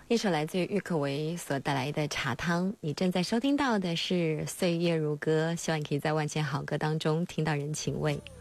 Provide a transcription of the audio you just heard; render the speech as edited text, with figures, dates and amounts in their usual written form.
一首来自于郁可唯所带来的茶汤。你正在收听到的是岁月如歌，希望你可以在万千好歌当中听到人情味。